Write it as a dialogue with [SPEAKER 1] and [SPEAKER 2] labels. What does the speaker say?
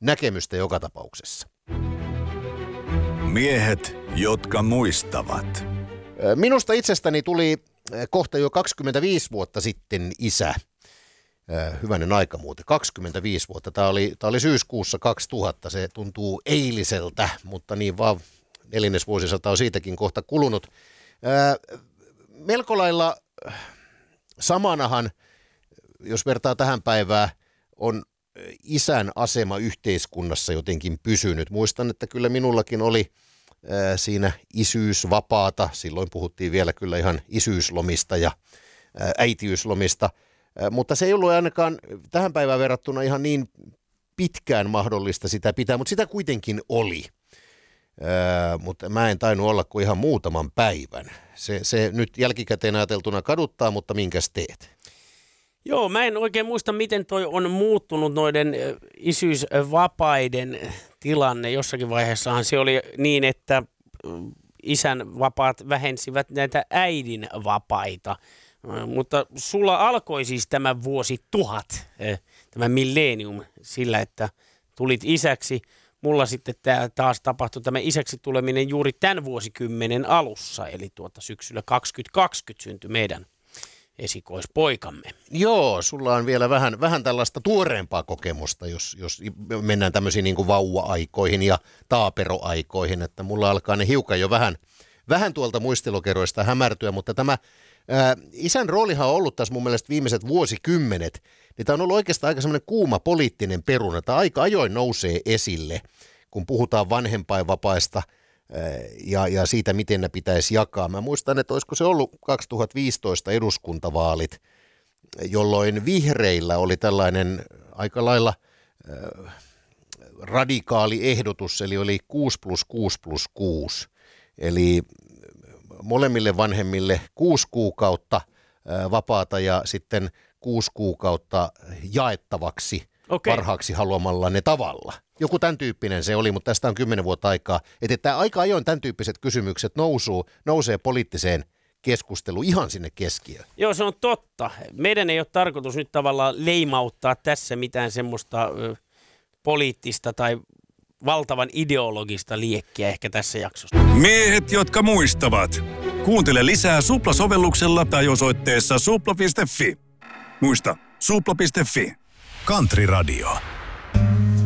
[SPEAKER 1] näkemystä joka tapauksessa.
[SPEAKER 2] Miehet, jotka muistavat.
[SPEAKER 1] Minusta itsestäni tuli kohta jo 25 vuotta sitten isä. Hyvänen aika muuten, 25 vuotta. Tämä oli syyskuussa 2000, se tuntuu eiliseltä, mutta niin vaan 4. vuosisata on siitäkin kohta kulunut. Melko lailla samanahan, jos vertaa tähän päivään, on isän asema yhteiskunnassa jotenkin pysynyt. Muistan, että kyllä minullakin oli siinä isyysvapaata. Silloin puhuttiin vielä kyllä ihan isyyslomista ja äitiyslomista. Mutta se ei ollut ainakaan tähän päivään verrattuna ihan niin pitkään mahdollista sitä pitää, mutta sitä kuitenkin oli. Mutta mä en tainnut olla kuin ihan muutaman päivän. Se nyt jälkikäteen ajateltuna kaduttaa, mutta minkäs teet?
[SPEAKER 3] Joo, mä en oikein muista, miten toi on muuttunut noiden isyysvapaiden tilanne. Jossakin vaiheessahan se oli niin, että isän vapaat vähensivät näitä äidin vapaita. Mutta sulla alkoi siis tämä vuosi 1000, tämä millennium, sillä, että tulit isäksi. Mulla sitten taas tapahtui tämä isäksi tuleminen juuri tämän vuosikymmenen alussa, eli syksyllä 2020 syntyi meidän esikoispoikamme.
[SPEAKER 1] Joo, sulla on vielä vähän tällaista tuoreempaa kokemusta, jos mennään tämmöisiin niin kuin vauva-aikoihin ja taaperoaikoihin, että mulla alkaa ne hiukan jo vähän tuolta muistelokeroista hämärtyä, mutta tämä isän roolihan on ollut tässä mun mielestä viimeiset vuosikymmenet, niin tämä on ollut oikeastaan aika semmoinen kuuma poliittinen peruna. Tämä aika ajoin nousee esille, kun puhutaan vanhempainvapaista ja siitä, miten ne pitäisi jakaa. Mä muistan, että olisiko se ollut 2015 eduskuntavaalit, jolloin vihreillä oli tällainen aika lailla radikaali ehdotus, eli oli 6+6+6, eli molemmille vanhemmille 6 kuukautta vapaata ja sitten 6 kuukautta jaettavaksi parhaaksi haluamallanne tavalla. Joku tämän tyyppinen se oli, mutta tästä on 10 vuotta aikaa. Että aika ajoin tämän tyyppiset kysymykset nousee poliittiseen keskusteluun ihan sinne keskiöön.
[SPEAKER 3] Joo, se on totta. Meidän ei ole tarkoitus nyt tavallaan leimauttaa tässä mitään semmoista poliittista tai valtavan ideologista liekkiä ehkä tässä jaksossa.
[SPEAKER 2] Miehet, jotka muistavat. Kuuntele lisää Supla-sovelluksella tai osoitteessa supla.fi. Muista, supla.fi. Country Radio.